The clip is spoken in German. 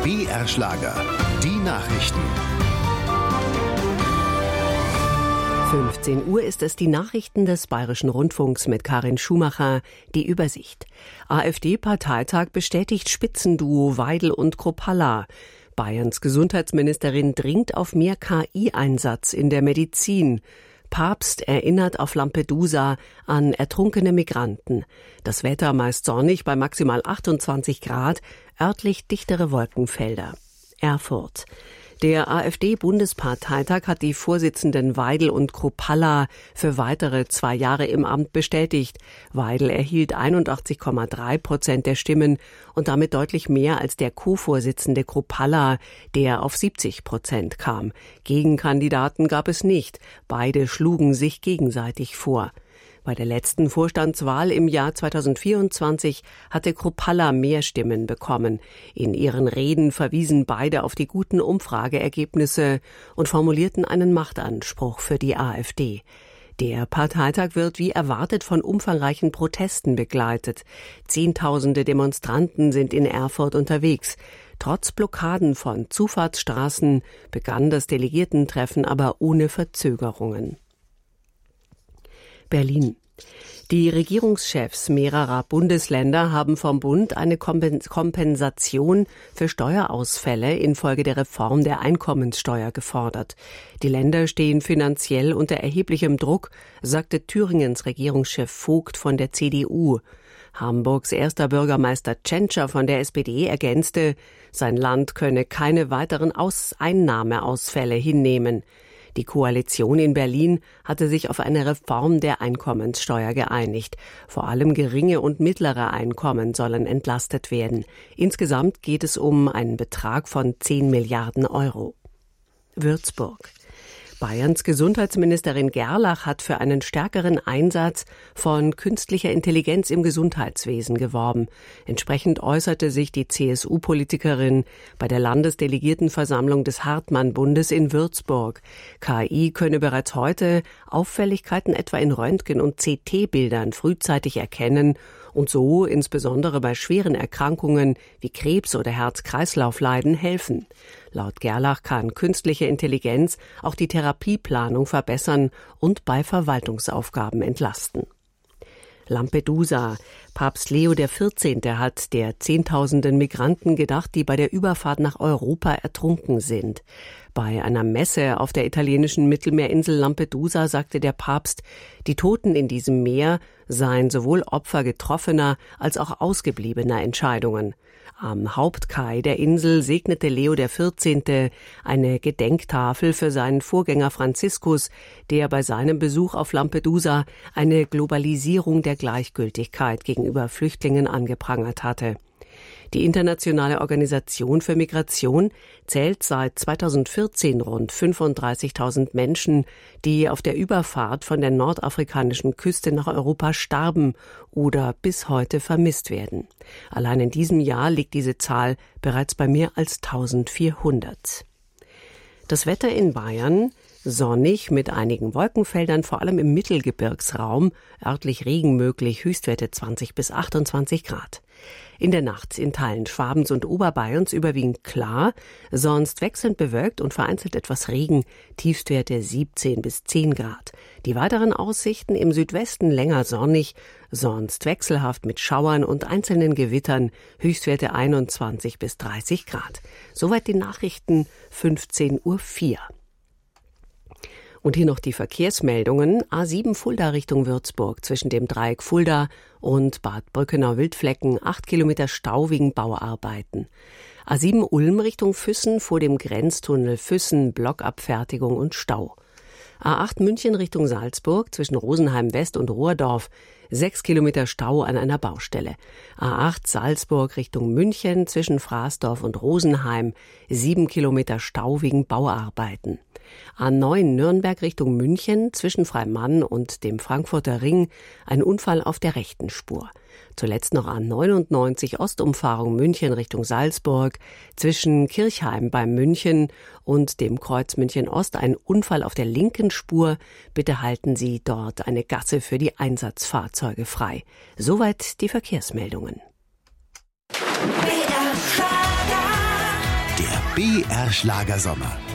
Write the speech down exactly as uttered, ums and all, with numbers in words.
B R-Schlager, die Nachrichten. fünfzehn Uhr ist es, die Nachrichten des Bayerischen Rundfunks mit Karin Schumacher, die Übersicht. AfD-Parteitag bestätigt Spitzenduo Weidel und Kropalla. Bayerns Gesundheitsministerin dringt auf mehr K I-Einsatz in der Medizin. Papst erinnert auf Lampedusa an ertrunkene Migranten. Das Wetter meist sonnig bei maximal achtundzwanzig Grad, örtlich dichtere Wolkenfelder. Erfurt. Der AfD-Bundesparteitag hat die Vorsitzenden Weidel und Kropalla für weitere zwei Jahre im Amt bestätigt. Weidel erhielt einundachtzig Komma drei Prozent der Stimmen und damit deutlich mehr als der Co-Vorsitzende Kropalla, der auf siebzig Prozent kam. Gegenkandidaten gab es nicht. Beide schlugen sich gegenseitig vor. Bei der letzten Vorstandswahl im Jahr zweitausendvierundzwanzig hatte Kropalla mehr Stimmen bekommen. In ihren Reden verwiesen beide auf die guten Umfrageergebnisse und formulierten einen Machtanspruch für die AfD. Der Parteitag wird wie erwartet von umfangreichen Protesten begleitet. Zehntausende Demonstranten sind in Erfurt unterwegs. Trotz Blockaden von Zufahrtsstraßen begann das Delegiertentreffen aber ohne Verzögerungen. Berlin. Die Regierungschefs mehrerer Bundesländer haben vom Bund eine Kompensation für Steuerausfälle infolge der Reform der Einkommenssteuer gefordert. Die Länder stehen finanziell unter erheblichem Druck, sagte Thüringens Regierungschef Vogt von der C D U. Hamburgs erster Bürgermeister Tschentscher von der S P D ergänzte, sein Land könne keine weiteren Aus- Einnahmeausfälle hinnehmen. Die Koalition in Berlin hatte sich auf eine Reform der Einkommenssteuer geeinigt. Vor allem geringe und mittlere Einkommen sollen entlastet werden. Insgesamt geht es um einen Betrag von zehn Milliarden Euro. Würzburg. Bayerns Gesundheitsministerin Gerlach hat für einen stärkeren Einsatz von künstlicher Intelligenz im Gesundheitswesen geworben. Entsprechend äußerte sich die C S U-Politikerin bei der Landesdelegiertenversammlung des Hartmann-Bundes in Würzburg. K I könne bereits heute Auffälligkeiten etwa in Röntgen- und C T-Bildern frühzeitig erkennen und so insbesondere bei schweren Erkrankungen wie Krebs oder Herz-Kreislauf-Leiden helfen. Laut Gerlach kann künstliche Intelligenz auch die Therapieplanung verbessern und bei Verwaltungsaufgaben entlasten. Lampedusa. Papst Leo der Vierzehnte hat der Zehntausenden Migranten gedacht, die bei der Überfahrt nach Europa ertrunken sind. Bei einer Messe auf der italienischen Mittelmeerinsel Lampedusa sagte der Papst, die Toten in diesem Meer seien sowohl Opfer getroffener als auch ausgebliebener Entscheidungen. Am Hauptkai der Insel segnete Leo der Vierzehnte eine Gedenktafel für seinen Vorgänger Franziskus, der bei seinem Besuch auf Lampedusa eine Globalisierung der Gleichgültigkeit gegenüber Flüchtlingen angeprangert hatte. Die Internationale Organisation für Migration zählt seit zweitausendvierzehn rund fünfunddreißigtausend Menschen, die auf der Überfahrt von der nordafrikanischen Küste nach Europa starben oder bis heute vermisst werden. Allein in diesem Jahr liegt diese Zahl bereits bei mehr als eintausendvierhundert. Das Wetter in Bayern: sonnig mit einigen Wolkenfeldern, vor allem im Mittelgebirgsraum, örtlich Regen möglich, Höchstwerte zwanzig bis achtundzwanzig Grad. In der Nacht in Teilen Schwabens und Oberbayerns überwiegend klar, sonst wechselnd bewölkt und vereinzelt etwas Regen, Tiefstwerte siebzehn bis zehn Grad. Die weiteren Aussichten: im Südwesten länger sonnig, sonst wechselhaft mit Schauern und einzelnen Gewittern, Höchstwerte einundzwanzig bis dreißig Grad. Soweit die Nachrichten, fünfzehn Uhr vier. Und hier noch die Verkehrsmeldungen. A sieben Fulda Richtung Würzburg zwischen dem Dreieck Fulda und Bad Brückenau-Wildflecken, acht Kilometer Stau wegen Bauarbeiten. A sieben Ulm Richtung Füssen vor dem Grenztunnel Füssen, Blockabfertigung und Stau. A acht München Richtung Salzburg zwischen Rosenheim West und Rohrdorf, sechs Kilometer Stau an einer Baustelle. A acht Salzburg Richtung München zwischen Fraßdorf und Rosenheim, sieben Kilometer Stau wegen Bauarbeiten. A neun Nürnberg Richtung München zwischen Freimann und dem Frankfurter Ring, ein Unfall auf der rechten Spur. Zuletzt noch A neunundneunzig Ostumfahrung München Richtung Salzburg zwischen Kirchheim bei München und dem Kreuz München Ost, ein Unfall auf der linken Spur. Bitte halten Sie dort eine Gasse für die Einsatzfahrzeuge frei. Soweit die Verkehrsmeldungen. B R Schlagersommer.